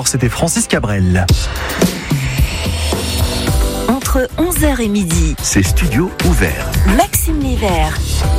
C'était Francis Cabrel. Entre 11h et midi, c'est Studio Ouvert. Maxime Lévert.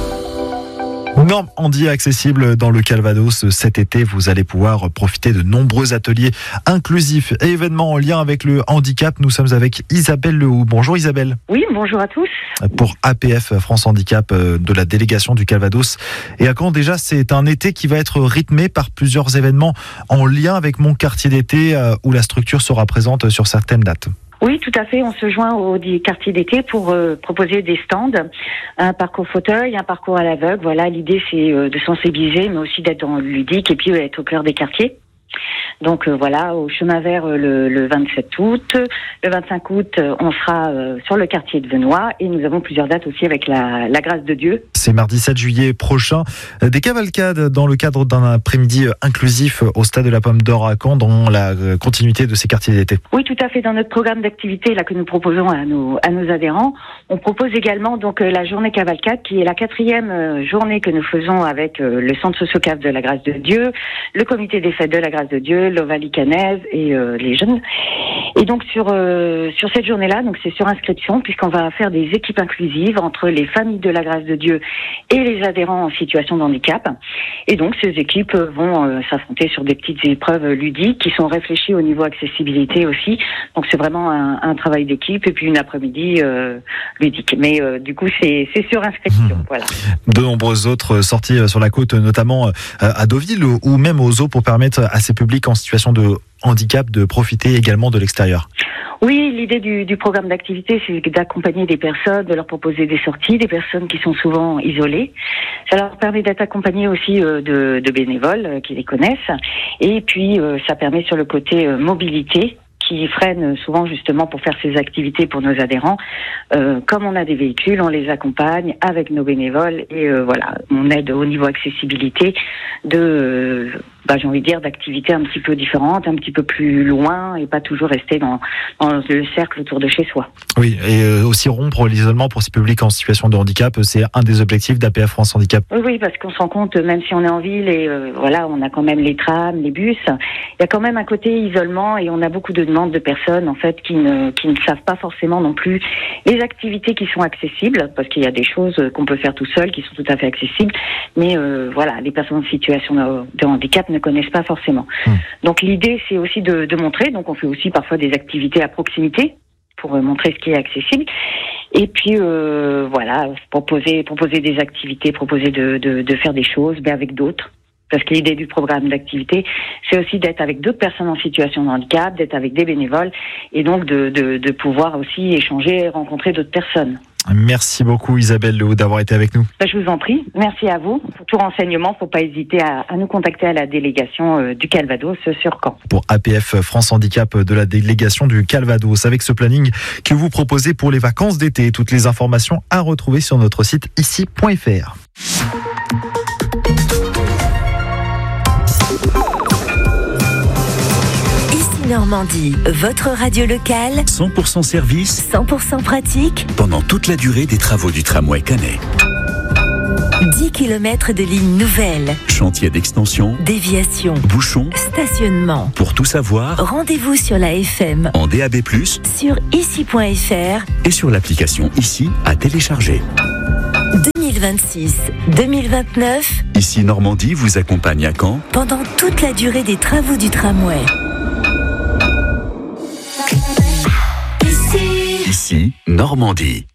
Normandie accessible dans le Calvados. Cet été, vous allez pouvoir profiter de nombreux ateliers inclusifs et événements en lien avec le handicap. Nous sommes avec Isabelle Lehoux. Bonjour Isabelle. Oui, bonjour à tous. Pour APF France Handicap de la délégation du Calvados. Et à Caen, déjà, c'est un été qui va être rythmé par plusieurs événements en lien avec mon quartier d'été où la structure sera présente sur certaines dates. Oui, tout à fait. On se joint au quartier d'été pour proposer des stands, un parcours fauteuil, un parcours à l'aveugle. Voilà, l'idée c'est de sensibiliser, mais aussi d'être dans le ludique et puis être au cœur des quartiers. Donc voilà, au chemin vert le 27 août. Le 25 août, on sera sur le quartier de Venoy et nous avons plusieurs dates aussi avec la grâce de Dieu. C'est mardi 7 juillet prochain. Des cavalcades dans le cadre d'un après-midi inclusif au stade de la Pomme d'Or à Caen dans la continuité de ces quartiers d'été. Oui, tout à fait. Dans notre programme d'activité là que nous proposons à nos adhérents, on propose également donc la journée cavalcade qui est la 4e journée que nous faisons avec le centre socio-caf de la grâce de Dieu, le comité des fêtes de la grâce de Dieu, l'Ovalie Canaise et les jeunes. Et donc sur cette journée-là, donc c'est sur inscription puisqu'on va faire des équipes inclusives entre les familles de la grâce de Dieu et les adhérents en situation de handicap. Et donc ces équipes vont s'affronter sur des petites épreuves ludiques qui sont réfléchies au niveau accessibilité aussi. Donc c'est vraiment un travail d'équipe et puis une après-midi ludique. Mais du coup c'est sur inscription. Voilà. De nombreuses autres sorties sur la côte, notamment à Deauville ou même aux eaux pour permettre à ces publics en situation de handicap de profiter également de l'extérieur. Oui, l'idée du programme d'activité, c'est d'accompagner des personnes, de leur proposer des sorties, des personnes qui sont souvent isolées. Ça leur permet d'être accompagnés aussi de bénévoles qui les connaissent. Et puis, ça permet sur le côté mobilité, qui freinent souvent justement pour faire ces activités pour nos adhérents. Comme on a des véhicules, on les accompagne avec nos bénévoles et voilà, on aide au niveau accessibilité j'ai envie de dire d'activités un petit peu différentes, un petit peu plus loin et pas toujours rester dans le cercle autour de chez soi. Oui, et aussi rompre l'isolement pour ces publics en situation de handicap, c'est un des objectifs d'APF France Handicap. Oui, parce qu'on se rend compte, même si on est en ville et voilà, on a quand même les trams, les bus, il y a quand même un côté isolement et on a beaucoup de demandes de personnes en fait qui ne savent pas forcément non plus les activités qui sont accessibles, parce qu'il y a des choses qu'on peut faire tout seul qui sont tout à fait accessibles, mais voilà, les personnes en situation de handicap ne connaissent pas forcément. Donc l'idée c'est aussi de montrer, donc on fait aussi parfois des activités à proximité pour montrer ce qui est accessible et puis voilà, proposer des activités, proposer de faire des choses mais avec d'autres. Parce que l'idée du programme d'activité, c'est aussi d'être avec d'autres personnes en situation de handicap, d'être avec des bénévoles et donc de pouvoir aussi échanger, rencontrer d'autres personnes. Merci beaucoup Isabelle Lehoux d'avoir été avec nous. Je vous en prie, merci à vous. Pour tout renseignement, il ne faut pas hésiter à nous contacter à la délégation du Calvados sur Caen. Pour APF France Handicap de la délégation du Calvados, avec ce planning que vous proposez pour les vacances d'été. Toutes les informations à retrouver sur notre site ici.fr. Normandie, votre radio locale, 100% service, 100% pratique, pendant toute la durée des travaux du tramway Canet. 10 km de lignes nouvelles, Chantier d'extension, déviation, bouchons, stationnement. Pour tout savoir, rendez-vous sur la FM, en DAB+, sur ici.fr et sur l'application Ici à télécharger. 2026-2029, Ici Normandie vous accompagne à Caen pendant toute la durée des travaux du tramway. Ici Normandie.